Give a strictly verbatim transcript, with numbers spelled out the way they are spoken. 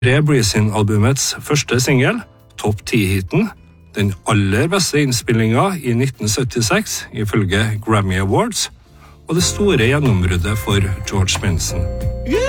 Det blir sin albumets første single, topp ti-hiten, den aller beste innspillinga i nitten syttiseks ifølge Grammy Awards, og det store gjennombruddet for George Benson.